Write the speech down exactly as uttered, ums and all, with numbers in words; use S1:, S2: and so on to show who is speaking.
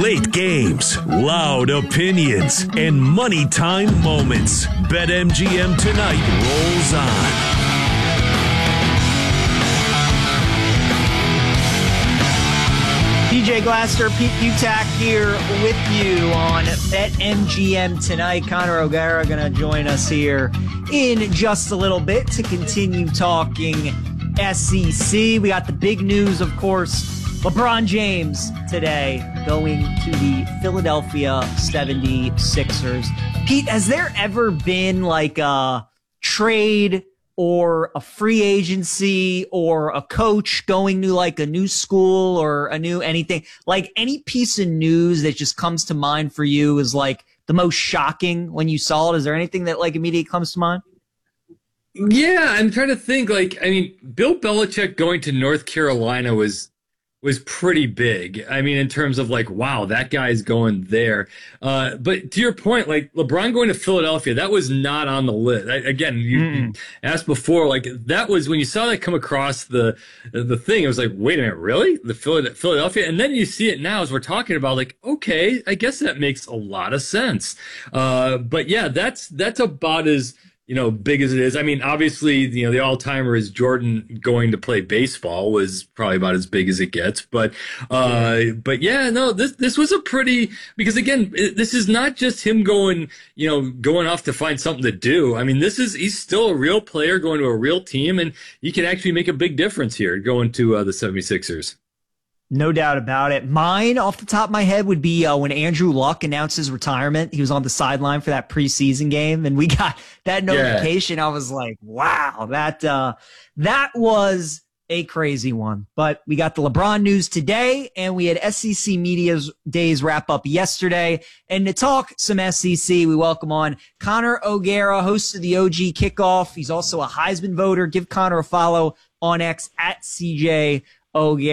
S1: Late games, loud opinions, and money time moments. BetMGM tonight rolls on.
S2: D J Glasser, Pete Butak here with you on BetMGM tonight. Connor O'Gara going to join us here in just a little bit to continue talking S E C. We got the big news, of course, LeBron James today going to the Philadelphia seventy-sixers. Pete, has there ever been like a trade or a free agency or a coach going to like a new school or a new anything, like any piece of news that just comes to mind for you is like the most shocking when you saw it? Is there anything that like immediately comes to mind?
S3: Yeah, I'm trying to think. Like, I mean, Bill Belichick going to North Carolina was was pretty big. I mean, in terms of like, wow, that guy's going there. Uh, but to your point, like LeBron going to Philadelphia, that was not on the list. I, again, you, you asked before, like that was when you saw that come across the the thing. It was like, wait a minute, really? The Philadelphia? And then you see it now as we're talking about, like, okay, I guess that makes a lot of sense. Uh, but yeah, that's that's about as you know, big as it is. I mean, obviously, you know, the all-timer is Jordan going to play baseball was probably about as big as it gets. But, uh, yeah. but yeah, no, this, this was a pretty, because again, it, this is not just him going, you know, going off to find something to do. I mean, this is, he's still a real player going to a real team, and he can actually make a big difference here going to uh, the seventy-sixers.
S2: No doubt about it. Mine, off the top of my head, would be uh, when Andrew Luck announced his retirement. He was on the sideline for that preseason game, and we got that notification. Yeah. I was like, wow, that uh, that was a crazy one. But we got the LeBron news today, and we had S E C Media's Days wrap up yesterday. And to talk some S E C, we welcome on Connor O'Gara, host of the O G Kickoff. He's also a Heisman voter. Give Connor a follow on X at C J O'Gara.